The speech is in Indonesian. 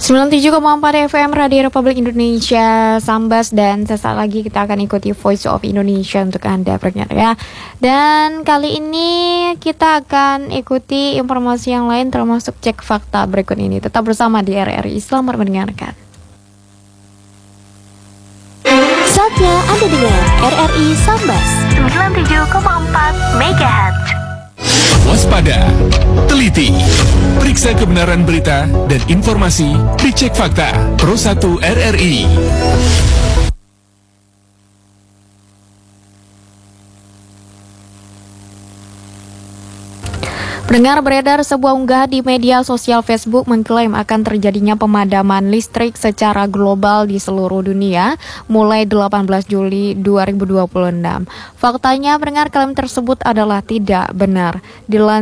97,4 FM Radio Republik Indonesia Sambas, dan sesaat lagi kita akan ikuti Voice of Indonesia untuk Anda pendengar ya. Dan kali ini kita akan ikuti informasi yang lain termasuk cek fakta berikut ini. Tetap bersama di RRI, selamat mendengarkan. Saatnya Anda dengar RRI Sambas 97,4 MHz. Waspada, teliti, periksa kebenaran berita dan informasi, dicek fakta. Pro 1 RRI. Pendengar, beredar sebuah unggahan di media sosial Facebook mengklaim akan terjadinya pemadaman listrik secara global di seluruh dunia mulai 18 Juli 2026. Faktanya, pendengar, klaim tersebut adalah tidak benar.